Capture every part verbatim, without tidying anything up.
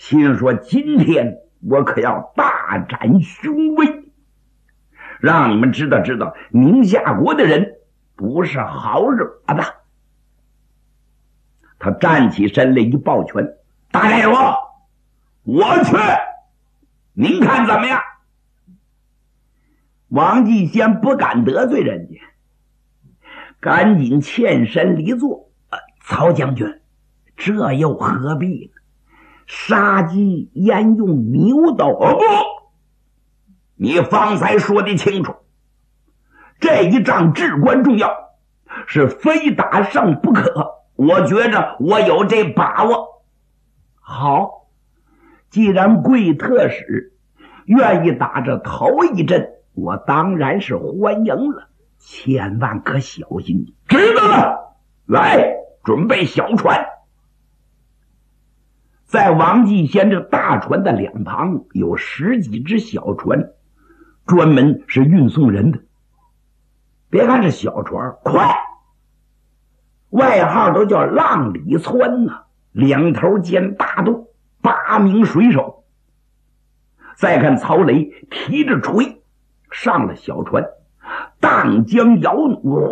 心说今天我可要大展雄威，让你们知道知道宁夏国的人不是好惹的。他站起身来一抱拳，大太叔，我去，您看怎么样？王继先不敢得罪人家，赶紧欠身离座。呃、曹将军，这又何必呢？杀鸡焉用牛刀？哦不，你方才说的清楚，这一仗至关重要，是非打胜不可。我觉着我有这把握。好，既然贵特使愿意打这头一阵，我当然是欢迎了，千万可小心。知道了，来，准备小船。在王继先这大船的两旁有十几只小船，专门是运送人的。别看是小船，快，外号都叫浪里川呐、啊，两头建大渡，八名水手。再看曹雷提着锤上了小船，荡江摇弩，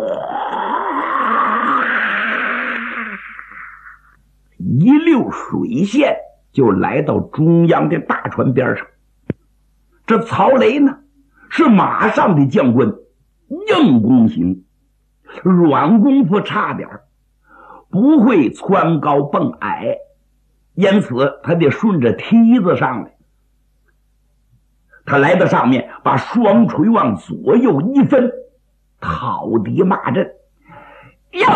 一溜水线就来到中央的大船边上。这曹雷呢，是马上的将官，硬功型，软功夫差点，不会蹿高蹦矮，因此他得顺着梯子上来。他来到上面，把双锤往左右一分，讨敌骂阵，哟，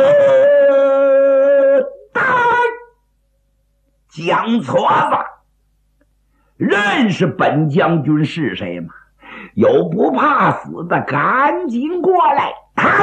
打！蒋矬子，认识本将军是谁吗？有不怕死的，赶紧过来！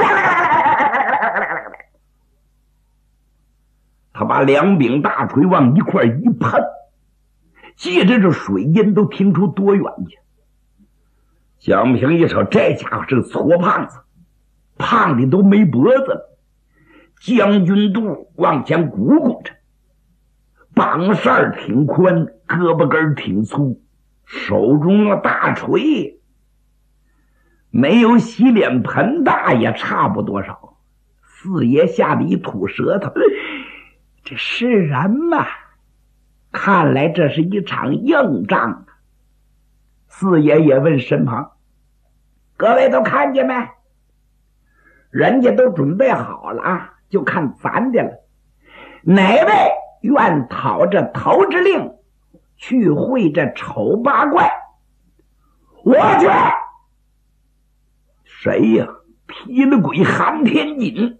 他把两柄大锤往一块一碰，借着这水音都听出多远去。蒋平一瞅，这家伙是个矬胖子，胖的都没脖子了，将军肚往前鼓鼓着，膀扇挺宽，胳膊根挺粗，手中的大锤没有洗脸盆大也差不多少。四爷吓得一吐舌头，这是人吗？看来这是一场硬仗啊！四爷也问身旁，各位都看见没？人家都准备好了啊，就看咱的了。哪位愿讨这头之令，去会这丑八怪？我去！谁呀？劈了鬼韩天锦。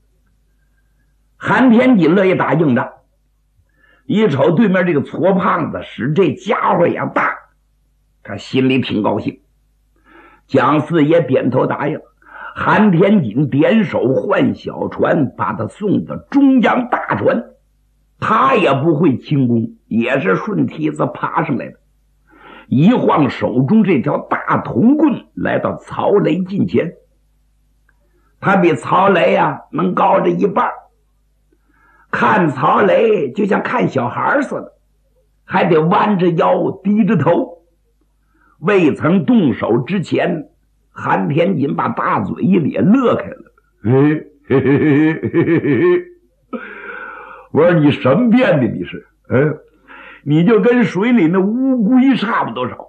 韩天锦乐意打硬仗，一瞅对面这个矬胖子使这家伙也大，他心里挺高兴。蒋四爷点头答应，韩天锦点手换小船，把他送到中央大船。他也不会轻功，也是顺梯子爬上来的，一晃手中这条大铜棍，来到曹雷近前。他比曹雷啊能高着一半，看曹雷就像看小孩似的，还得弯着腰低着头。未曾动手之前，韩天锦把大嘴一咧，乐开了。嘿嘿嘿嘿嘿嘿，我说你什么变的你是？嗯，你就跟水里那乌龟差不多少。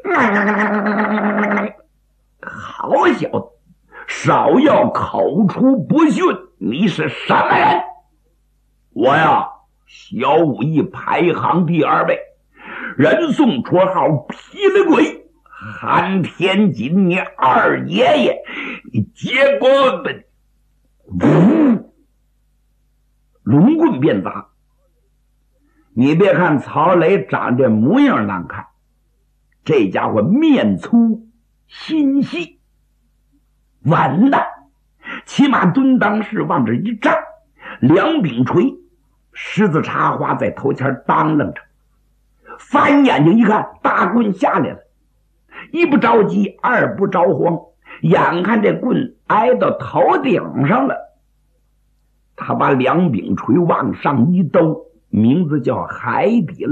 好小子，少要口出不逊，你是什么人？我呀，小武艺排行第二位，人送绰号劈了鬼。韩天锦，你二爷爷，你结果本，呜，龙棍便砸。你别看曹雷长这模样难看，这家伙面粗心细，稳的，起码蹲裆式往这一站，两柄锤狮子插花在头前当楞着，翻眼睛一看，大棍下来了，一不着急，二不着慌，眼看这棍挨到头顶上了，他把两柄锤往上一兜，名字叫海底